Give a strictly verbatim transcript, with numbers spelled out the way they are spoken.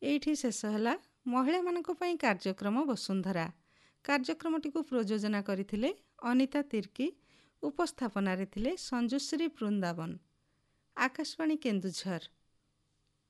ଏଇଠି ଶେଷ ହେଲା ମହିଳାମାନଙ୍କ ପାଇଁ କାର୍ଯ୍ୟକ୍ରମ ବସୁନ୍ଧରା। କାର୍ଯ୍ୟକ୍ରମଟିକୁ ପ୍ରଯୋଜନା କରିଥିଲେ ଅନିତା ତିର୍କି, ଉପସ୍ଥାପନାରେ ଥିଲେ ସଞ୍ଜୁଶ୍ରୀ ବୃନ୍ଦାବନ। ଆକାଶବାଣୀ କେନ୍ଦୁଝର।